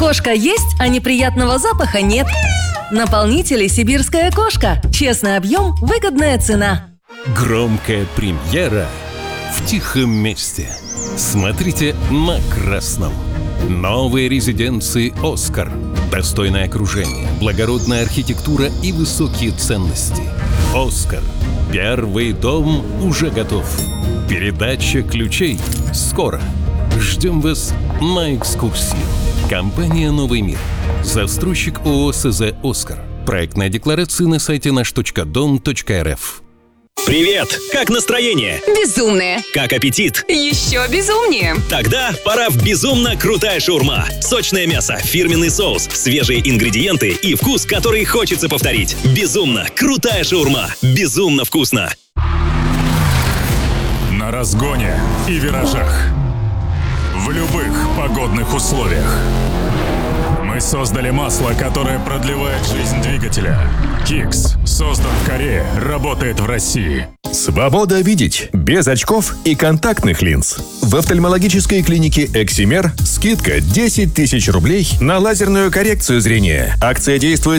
Кошка есть, а неприятного запаха нет. Наполнители «Сибирская кошка». Честный объем, выгодная цена. Громкая премьера в тихом месте. Смотрите на красном. Новые резиденции «Оскар». Достойное окружение, благородная архитектура и высокие ценности. «Оскар». Первый дом уже готов. Передача ключей скоро. Ждем вас на экскурсию. Компания «Новый мир». Застройщик ООО СЗ «Оскар». Проектная декларация на сайте наш.дом.рф. Привет! Как настроение? Безумное. Как аппетит? Еще безумнее. Тогда пора в безумно крутая шаурма. Сочное мясо, фирменный соус, свежие ингредиенты и вкус, который хочется повторить. Безумно крутая шаурма. Безумно вкусно. На разгоне и виражах. В любых погодных условиях. Мы создали масло, которое продлевает жизнь двигателя. Кикс создан в Корее, работает в России. Свобода видеть без очков и контактных линз. В офтальмологической клинике «Эксимер» скидка 10 000 рублей на лазерную коррекцию зрения. Акция действует